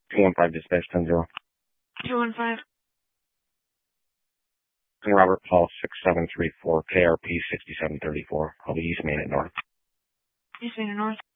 215 dispatch 10-0. 215. Robert Paul 6734, KRP 6734. I'll be East Main at North. East Main at North.